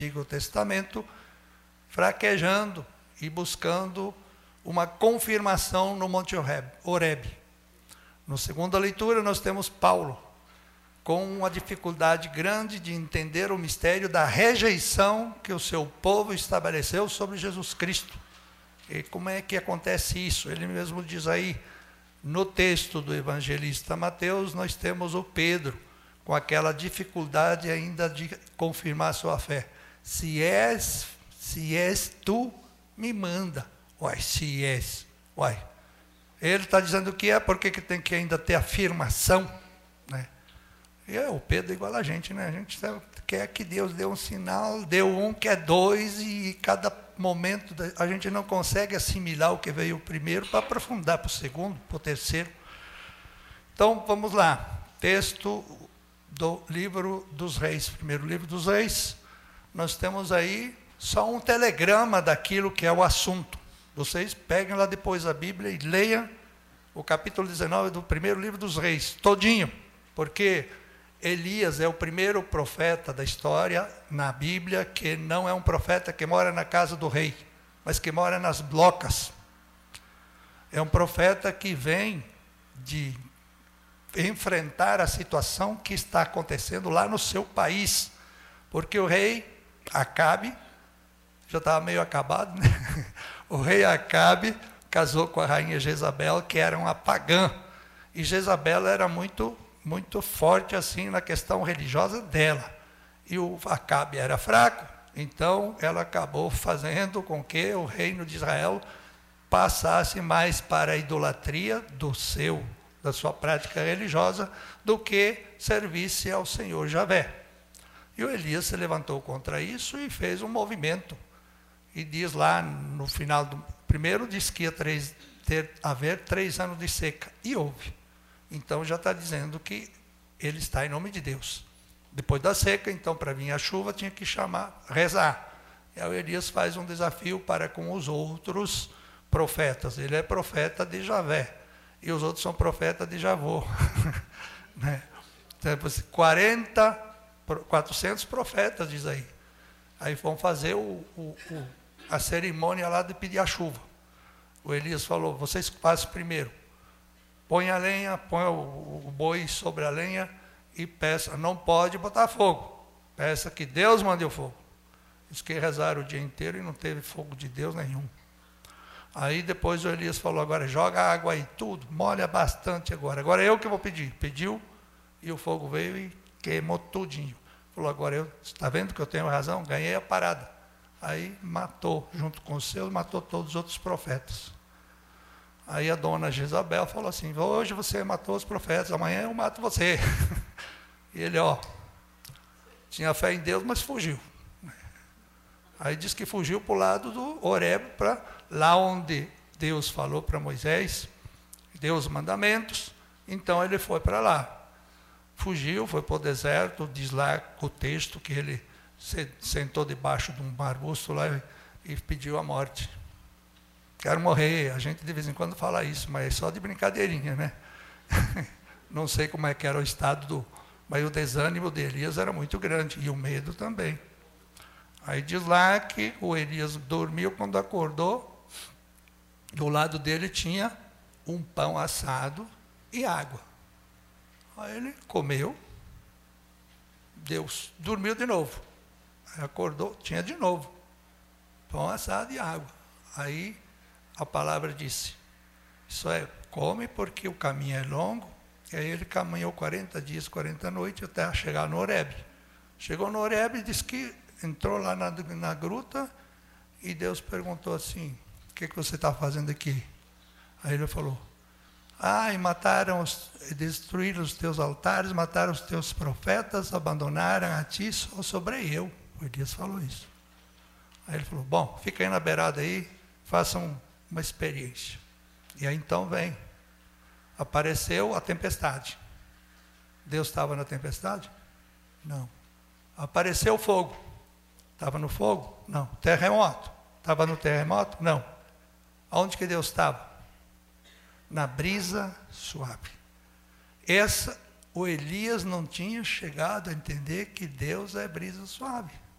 Antigo Testamento, fraquejando e buscando uma confirmação no Monte Horebe. Na segunda leitura, nós temos Paulo, com uma dificuldade grande de entender o mistério da rejeição que o seu povo estabeleceu sobre Jesus Cristo. E como é que acontece isso? Ele mesmo diz aí, no texto do evangelista Mateus, nós temos o Pedro, com aquela dificuldade ainda de confirmar sua fé. Se és tu, me manda. Se és. Ele está dizendo que é, porque que tem que ainda ter afirmação, né? E o Pedro é igual a gente, né? A gente quer que Deus dê um sinal, deu um, quer dois, e cada momento a gente não consegue assimilar o que veio primeiro para aprofundar para o segundo, para o terceiro. Então, vamos lá. Texto do livro dos Reis, primeiro livro dos Reis. Nós temos aí só um telegrama daquilo que é o assunto. Vocês peguem lá depois a Bíblia e leiam o capítulo 19 do primeiro livro dos Reis, todinho, porque Elias é o primeiro profeta da história na Bíblia que não é um profeta que mora na casa do rei, mas que mora nas blocas. É um profeta que vem de enfrentar a situação que está acontecendo lá no seu país, porque o rei Acabe, já estava meio acabado, né? O rei Acabe casou com a rainha Jezabel, que era uma pagã, e Jezabel era muito forte assim na questão religiosa dela, e o Acabe era fraco, então ela acabou fazendo com que o reino de Israel passasse mais para a idolatria da sua prática religiosa, do que servisse ao Senhor Javé. E o Elias se levantou contra isso e fez um movimento. E diz lá no final do primeiro, diz que ia haver 3 anos de seca. E houve. Então já está dizendo que ele está em nome de Deus. Depois da seca, então, para vir a chuva, tinha que rezar. E aí o Elias faz um desafio para com os outros profetas. Ele é profeta de Javé. E os outros são profetas de Javô. Né? Então, 400 profetas, diz aí. Aí vão fazer a cerimônia lá de pedir a chuva. O Elias falou, vocês fazem primeiro. Põe a lenha, põe o boi sobre a lenha e peça. Não pode botar fogo. Peça que Deus mande o fogo. Diz que rezaram o dia inteiro e não teve fogo de Deus nenhum. Aí depois o Elias falou, agora joga água aí, tudo, molha bastante agora. Agora eu que vou pedir. Pediu e o fogo veio e queimou tudinho. Falou, agora está vendo que eu tenho razão? Ganhei a parada. Aí matou, junto com os seus, matou todos os outros profetas. Aí a dona Jezabel falou assim, hoje você matou os profetas, amanhã eu mato você. E ele, tinha fé em Deus, mas fugiu. Aí diz que fugiu para o lado do Horebe, para lá onde Deus falou para Moisés, deu os mandamentos, então ele foi para lá. Fugiu, foi para o deserto, diz lá o texto que ele sentou debaixo de um arbusto lá e pediu a morte. Quero morrer, a gente de vez em quando fala isso, mas é só de brincadeirinha, né? Não sei como é que era o estado mas o desânimo de Elias era muito grande, e o medo também. Aí diz lá que o Elias dormiu, quando acordou, do lado dele tinha um pão assado e água. Aí ele comeu, Deus dormiu de novo. Aí acordou, tinha de novo pão assado e água. Aí a palavra disse, come porque o caminho é longo. E aí ele caminhou 40 dias, 40 noites, até chegar no Horebe. Chegou no Horebe e disse que entrou lá na gruta, e Deus perguntou assim, o que você está fazendo aqui? Aí ele falou, destruíram os teus altares, mataram os teus profetas, abandonaram a ti, só sobrei eu. O Elias falou isso. Aí ele falou, bom, fica aí na beirada aí, façam uma experiência. E aí então vem. Apareceu a tempestade. Deus estava na tempestade? Não. Apareceu o fogo. Estava no fogo? Não. Terremoto? Estava no terremoto? Não. Aonde que Deus estava? Na brisa suave. O Elias não tinha chegado a entender que Deus é brisa suave.